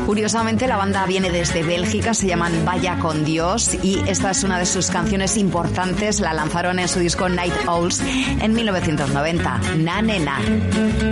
Curiosamente, la banda viene desde Bélgica, se llaman Vaya con Dios, y esta es una de sus canciones importantes. La lanzaron en su disco Night Owls en 1990, Na Nena.